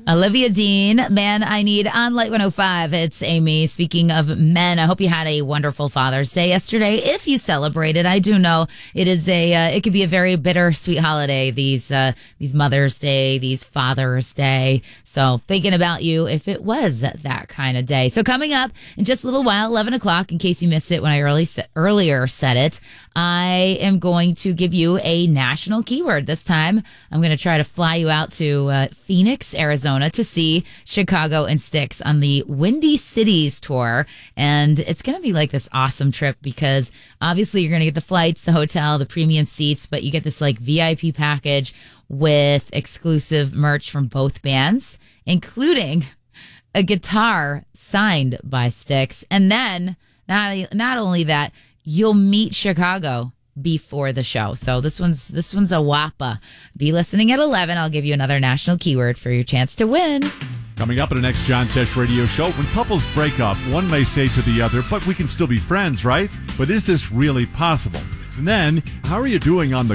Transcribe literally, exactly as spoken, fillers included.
Olivia Dean, Man I Need on Light one oh five. It's Amy. Speaking of men, I hope you had a wonderful Father's Day yesterday. If you celebrated, I do know it is a, uh, it could be a very bittersweet holiday. These, uh, these Mother's Day, these Father's Day. So thinking about you if it was that kind of day. So coming up in just a little while, eleven o'clock, in case you missed it when I early sa- earlier said it, I am going to give you a national keyword. This time, I'm going to try to fly you out to uh, Phoenix, Arizona, to see Chicago and Styx on the Windy Cities tour. And it's going to be like this awesome trip because obviously you're going to get the flights, the hotel, the premium seats, but you get this like V I P package with exclusive merch from both bands, including a guitar signed by Styx. And then not not only that, you'll meet Chicago before the show. So this one's this one's a whopper. Be listening at eleven. I'll give you another national keyword for your chance to win. Coming up in the next John Tesh radio show, when couples break up, one may say to the other, but we can still be friends, right? But is this really possible? And then, how are you doing on the